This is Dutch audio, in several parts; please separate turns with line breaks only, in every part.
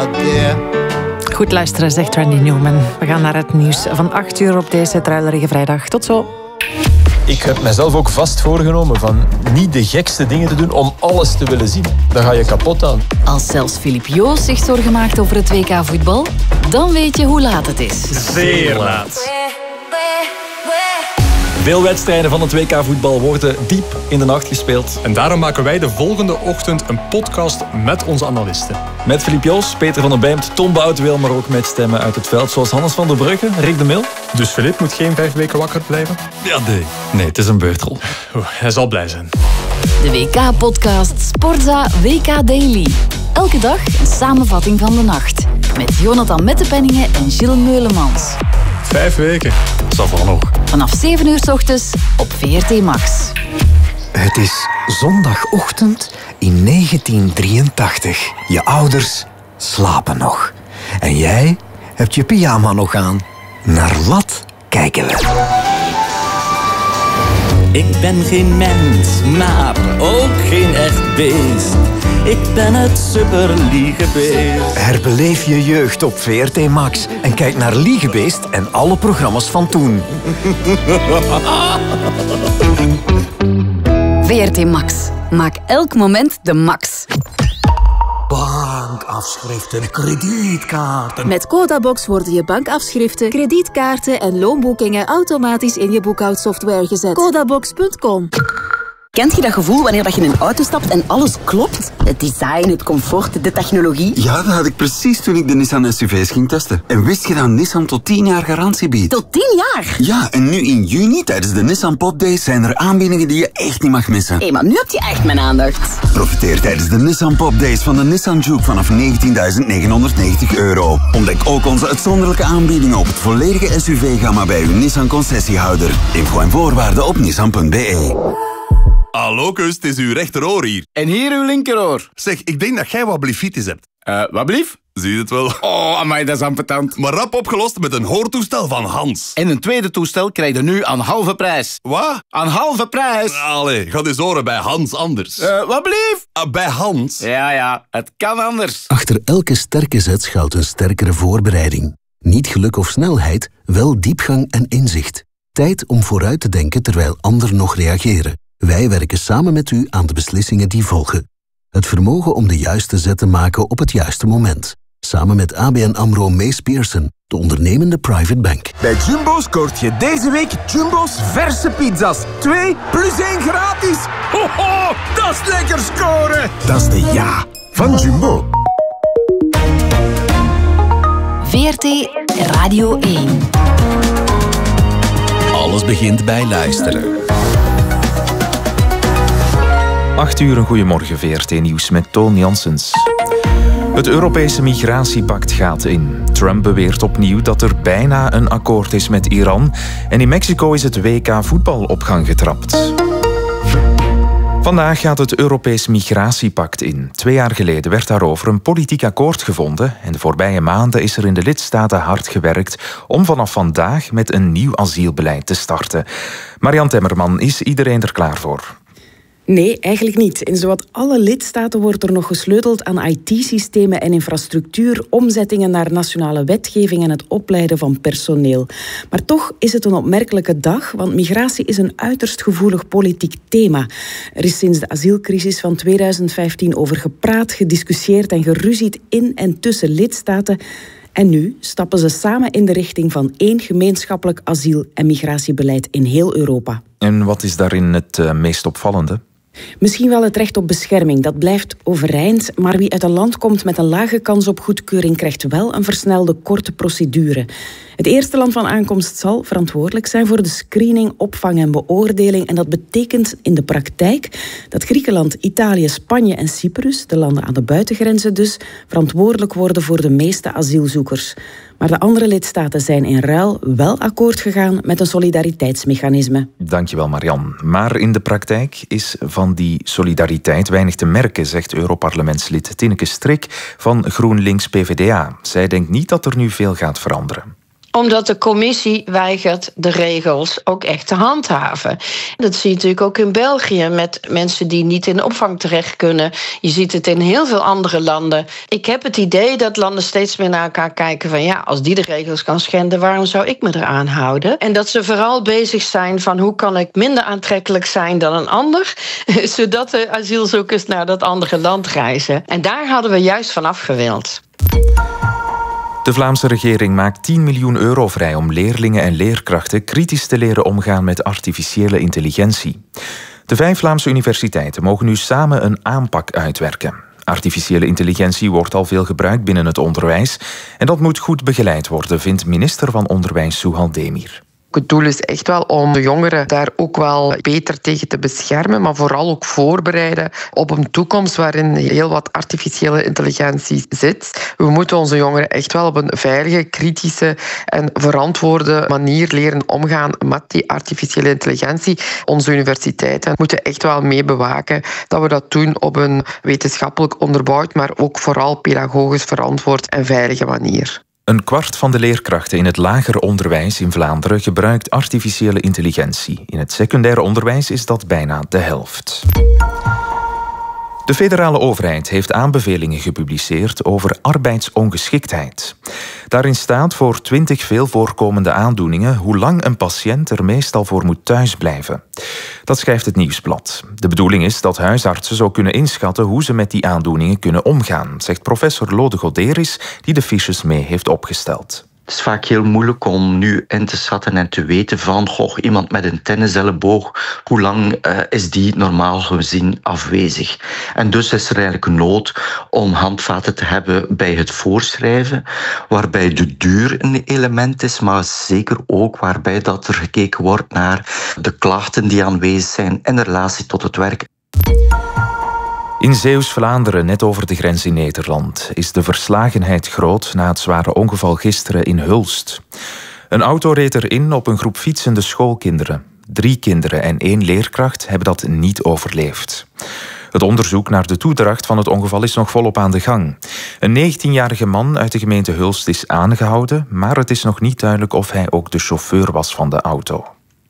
out there.
Goed luisteren, zegt Randy Newman. We gaan naar het nieuws van 8 uur op deze druilerige vrijdag. Tot zo.
Ik heb mezelf ook vast voorgenomen van niet de gekste dingen te doen om alles te willen zien. Dan ga je kapot aan.
Als zelfs Filip Joos zich zorgen maakt over het WK voetbal, dan weet je hoe laat het is.
Zeer laat. Veel wedstrijden van het WK voetbal worden diep in de nacht gespeeld.
En daarom maken wij de volgende ochtend een podcast met onze analisten.
Met Filip Joos, Peter van den Beemt, Tom Boutweel, maar ook met stemmen uit het veld zoals Hannes van der Brugge, Rick de Mil.
Dus Filip moet geen 5 weken wakker blijven?
Ja, nee, het is een beurtrol.
Hij zal blij zijn.
De WK-podcast Sportza WK Daily. Elke dag een samenvatting van de nacht. Met Jonathan Mettepenningen en Gilles Meulemans.
5 weken.
Dat zal nog.
Vanaf 7 uur 's ochtends op VRT Max.
Het is zondagochtend in 1983. Je ouders slapen nog. En jij hebt je pyjama nog aan. Naar wat kijken we?
Ik ben geen mens, maar ook geen echt beest. Ik ben het superliegebeest.
Herbeleef je jeugd op VRT Max en kijk naar Liegebeest en alle programma's van toen.
VRT Max. Maak elk moment de max.
Bankafschriften, kredietkaarten.
Met Codabox worden je bankafschriften, kredietkaarten en loonboekingen automatisch in je boekhoudsoftware gezet. Codabox.com.
Kent je dat gevoel wanneer je in een auto stapt en alles klopt? Het design, het comfort, de technologie.
Ja, dat had ik precies toen ik de Nissan SUV's ging testen. En wist je dat Nissan tot 10 jaar garantie biedt?
Tot 10 jaar?
Ja, en nu in juni tijdens de Nissan Pop Days zijn er aanbiedingen die je echt niet mag missen.
Hé, maar nu heb je echt mijn aandacht.
Profiteer tijdens de Nissan Pop Days van de Nissan Juke vanaf €19.990. Ontdek ook onze uitzonderlijke aanbiedingen op het volledige SUV-gamma bij uw Nissan concessiehouder. Info en voorwaarden op nissan.be.
Hallo, kus, het is uw rechteroor hier.
En hier uw linkeroor.
Zeg, ik denk dat jij wat bliefitis hebt.
Wat blief?
Zie je het wel?
Oh, amai, dat is ambetant.
Maar rap opgelost met een hoortoestel van Hans.
En een tweede toestel krijg je nu aan halve prijs.
Wat?
Aan halve prijs.
Allee, ga eens horen bij Hans anders.
Wat blief?
Bij Hans.
Ja, het kan anders.
Achter elke sterke zet schuilt een sterkere voorbereiding. Niet geluk of snelheid, wel diepgang en inzicht. Tijd om vooruit te denken terwijl anderen nog reageren. Wij werken samen met u aan de beslissingen die volgen. Het vermogen om de juiste zet te maken op het juiste moment. Samen met ABN AMRO Mees Pierson, de ondernemende private bank.
Bij Jumbo scoort je deze week Jumbo's verse pizza's. 2 plus 1 gratis. Ho, ho, dat is lekker scoren. Dat is de ja van Jumbo.
VRT Radio 1.
Alles begint bij luisteren.
8 uur, een goeiemorgen, VRT Nieuws met Toon Janssens. Het Europese migratiepact gaat in. Trump beweert opnieuw dat er bijna een akkoord is met Iran. En in Mexico is het WK voetbal op gang getrapt. Vandaag gaat het Europees migratiepact in. 2 jaar geleden werd daarover een politiek akkoord gevonden. En de voorbije maanden is er in de lidstaten hard gewerkt om vanaf vandaag met een nieuw asielbeleid te starten. Marianne Temmerman, is iedereen er klaar voor?
Nee, eigenlijk niet. In zowat alle lidstaten wordt er nog gesleuteld aan IT-systemen en infrastructuur, omzettingen naar nationale wetgeving en het opleiden van personeel. Maar toch is het een opmerkelijke dag, want migratie is een uiterst gevoelig politiek thema. Er is sinds de asielcrisis van 2015 over gepraat, gediscussieerd en geruzied in en tussen lidstaten. En nu stappen ze samen in de richting van 1 gemeenschappelijk asiel- en migratiebeleid in heel Europa.
En wat is daarin het meest opvallende?
Misschien wel het recht op bescherming, dat blijft overeind, maar wie uit een land komt met een lage kans op goedkeuring krijgt wel een versnelde korte procedure. Het eerste land van aankomst zal verantwoordelijk zijn voor de screening, opvang en beoordeling. En dat betekent in de praktijk dat Griekenland, Italië, Spanje en Cyprus, de landen aan de buitengrenzen dus, verantwoordelijk worden voor de meeste asielzoekers. Maar de andere lidstaten zijn in ruil wel akkoord gegaan met een solidariteitsmechanisme.
Dankjewel, Marianne. Maar in de praktijk is van die solidariteit weinig te merken, zegt Europarlementslid Tineke Strik van GroenLinks PvdA. Zij denkt niet dat er nu veel gaat veranderen.
Omdat de commissie weigert de regels ook echt te handhaven. Dat zie je natuurlijk ook in België met mensen die niet in opvang terecht kunnen. Je ziet het in heel veel andere landen. Ik heb het idee dat landen steeds meer naar elkaar kijken van ja, als die de regels kan schenden, waarom zou ik me eraan houden? En dat ze vooral bezig zijn van hoe kan ik minder aantrekkelijk zijn dan een ander, zodat de asielzoekers naar dat andere land reizen. En daar hadden we juist van afgewild.
De Vlaamse regering maakt 10 miljoen euro vrij om leerlingen en leerkrachten kritisch te leren omgaan met artificiële intelligentie. De 5 Vlaamse universiteiten mogen nu samen een aanpak uitwerken. Artificiële intelligentie wordt al veel gebruikt binnen het onderwijs en dat moet goed begeleid worden, vindt minister van Onderwijs Suhal Demir.
Het doel is echt wel om de jongeren daar ook wel beter tegen te beschermen, maar vooral ook voorbereiden op een toekomst waarin heel wat artificiële intelligentie zit. We moeten onze jongeren echt wel op een veilige, kritische en verantwoorde manier leren omgaan met die artificiële intelligentie. Onze universiteiten moeten echt wel mee bewaken dat we dat doen op een wetenschappelijk onderbouwd, maar ook vooral pedagogisch verantwoord en veilige manier.
Een kwart van de leerkrachten in het lager onderwijs in Vlaanderen gebruikt artificiële intelligentie. In het secundair onderwijs is dat bijna de helft. De federale overheid heeft aanbevelingen gepubliceerd over arbeidsongeschiktheid. Daarin staat voor 20 veel voorkomende aandoeningen hoe lang een patiënt er meestal voor moet thuisblijven. Dat schrijft het Nieuwsblad. De bedoeling is dat huisartsen zo kunnen inschatten hoe ze met die aandoeningen kunnen omgaan, zegt professor Lode Goderis, die de fiches mee heeft opgesteld.
Het is vaak heel moeilijk om nu in te schatten en te weten van iemand met een tenniselleboog, hoe lang is die normaal gezien afwezig. En dus is er eigenlijk nood om handvaten te hebben bij het voorschrijven, waarbij de duur een element is, maar zeker ook waarbij dat er gekeken wordt naar de klachten die aanwezig zijn in relatie tot het werk.
In Zeeuws-Vlaanderen, net over de grens in Nederland, is de verslagenheid groot na het zware ongeval gisteren in Hulst. Een auto reed erin op een groep fietsende schoolkinderen. 3 kinderen en 1 leerkracht hebben dat niet overleefd. Het onderzoek naar de toedracht van het ongeval is nog volop aan de gang. Een 19-jarige man uit de gemeente Hulst is aangehouden, maar het is nog niet duidelijk of hij ook de chauffeur was van de auto.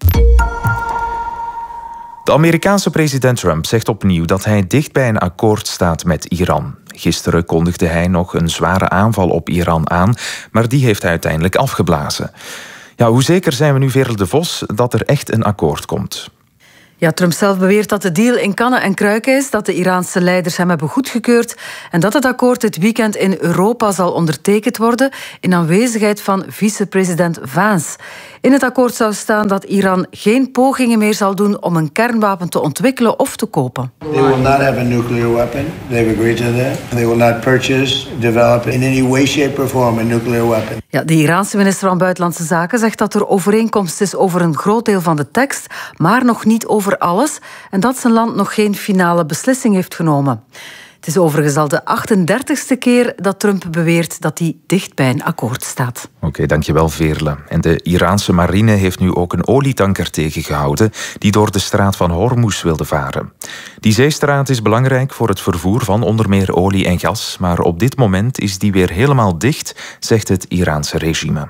De Amerikaanse president Trump zegt opnieuw dat hij dicht bij een akkoord staat met Iran. Gisteren kondigde hij nog een zware aanval op Iran aan, maar die heeft hij uiteindelijk afgeblazen. Ja, hoe zeker zijn we nu, Veerle de Vos, dat er echt een akkoord komt?
Ja, Trump zelf beweert dat de deal in kannen en kruiken is, dat de Iraanse leiders hem hebben goedgekeurd en dat het akkoord dit weekend in Europa zal ondertekend worden in aanwezigheid van vicepresident Vance. In het akkoord zou staan dat Iran geen pogingen meer zal doen om een kernwapen te ontwikkelen of te kopen.
They will not have a nuclear weapon. They've agreed to that. They will not purchase, develop in any way, shape or form a nuclear weapon.
Ja, de Iraanse minister van Buitenlandse Zaken zegt dat er overeenkomst is over een groot deel van de tekst, maar nog niet over alles, en dat zijn land nog geen finale beslissing heeft genomen. Het is overigens al de 38e keer dat Trump beweert dat hij dicht bij een akkoord staat.
Oké, dankjewel Veerle. En de Iraanse marine heeft nu ook een olietanker tegengehouden die door de straat van Hormuz wilde varen. Die zeestraat is belangrijk voor het vervoer van onder meer olie en gas, maar op dit moment is die weer helemaal dicht, zegt het Iraanse regime.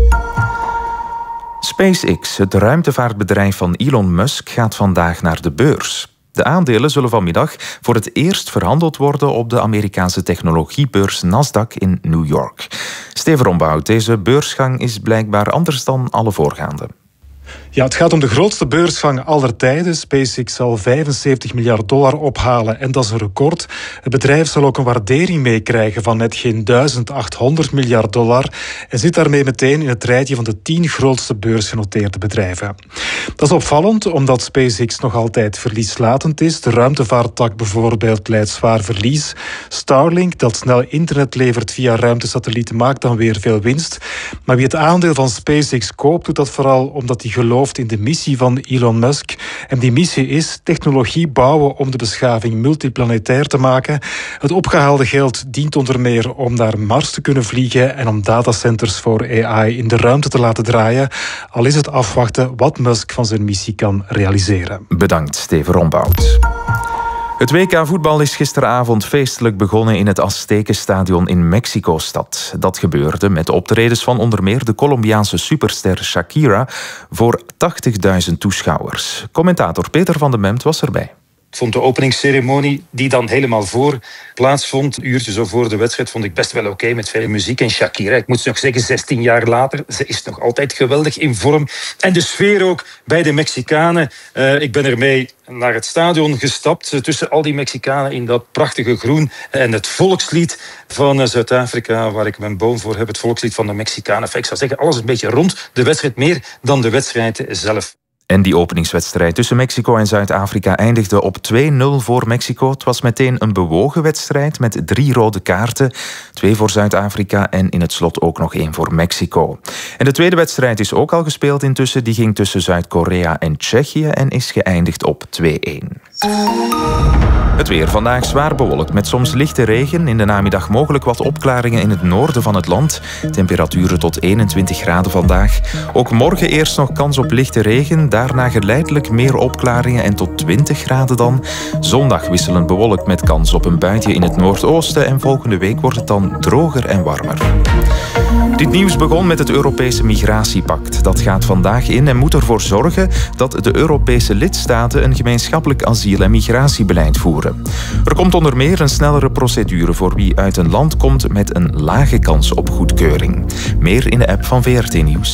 SpaceX, het ruimtevaartbedrijf van Elon Musk, gaat vandaag naar de beurs. De aandelen zullen vanmiddag voor het eerst verhandeld worden op de Amerikaanse technologiebeurs Nasdaq in New York. Steven Rombout, deze beursgang is blijkbaar anders dan alle voorgaande.
Ja, het gaat om de grootste beursgang aller tijden. SpaceX zal $75 miljard ophalen en dat is een record. Het bedrijf zal ook een waardering meekrijgen van net geen $1.800 miljard en zit daarmee meteen in het rijtje van de 10 grootste beursgenoteerde bedrijven. Dat is opvallend, omdat SpaceX nog altijd verlieslatend is. De ruimtevaarttak bijvoorbeeld leidt zwaar verlies. Starlink, dat snel internet levert via ruimtesatellieten, maakt dan weer veel winst. Maar wie het aandeel van SpaceX koopt, doet dat vooral omdat hij gelooft in de missie van Elon Musk. En die missie is technologie bouwen om de beschaving multiplanetair te maken. Het opgehaalde geld dient onder meer om naar Mars te kunnen vliegen en om datacenters voor AI in de ruimte te laten draaien. Al is het afwachten wat Musk van zijn missie kan realiseren.
Bedankt, Steven Rombout. Het WK voetbal is gisteravond feestelijk begonnen in het Aztekenstadion in Mexico-stad. Dat gebeurde met optredens van onder meer de Colombiaanse superster Shakira voor 80.000 toeschouwers. Commentator Peter van den Bemt was erbij.
Ik vond de openingsceremonie, die dan helemaal voor plaatsvond, een uurtje zo voor de wedstrijd, vond ik best wel oké met veel muziek. En Shakira, ik moet nog zeggen, 16 jaar later, ze is nog altijd geweldig in vorm. En de sfeer ook bij de Mexicanen. Ik ben ermee naar het stadion gestapt, tussen al die Mexicanen in dat prachtige groen. En het volkslied van Zuid-Afrika, waar ik mijn boom voor heb, het volkslied van de Mexicanen. Ik zou zeggen, alles een beetje rond de wedstrijd, meer dan de wedstrijd zelf.
En die openingswedstrijd tussen Mexico en Zuid-Afrika eindigde op 2-0 voor Mexico. Het was meteen een bewogen wedstrijd met 3 rode kaarten. 2 voor Zuid-Afrika en in het slot ook nog 1 voor Mexico. En de tweede wedstrijd is ook al gespeeld intussen. Die ging tussen Zuid-Korea en Tsjechië en is geëindigd op 2-1. Het weer vandaag zwaar bewolkt met soms lichte regen. In de namiddag mogelijk wat opklaringen in het noorden van het land. Temperaturen tot 21 graden vandaag. Ook morgen eerst nog kans op lichte regen. Daarna geleidelijk meer opklaringen en tot 20 graden dan. Zondag wisselend bewolkt met kans op een buitje in het noordoosten. En volgende week wordt het dan droger en warmer. Dit nieuws begon met het Europese Migratiepact. Dat gaat vandaag in en moet ervoor zorgen dat de Europese lidstaten een gemeenschappelijk asiel- en migratiebeleid voeren. Er komt onder meer een snellere procedure voor wie uit een land komt met een lage kans op goedkeuring. Meer in de app van VRT Nieuws.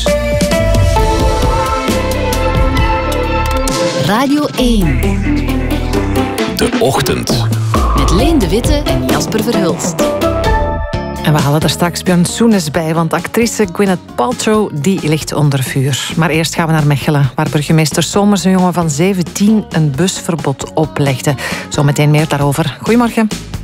Radio 1.
De Ochtend.
Met Leen de Witte en Jasper Verhulst.
En we halen er straks Björn Soenes bij, want actrice Gwyneth Paltrow die ligt onder vuur. Maar eerst gaan we naar Mechelen, waar burgemeester Somers een jongen van 17 een busverbod oplegde. Zometeen meer daarover. Goedemorgen.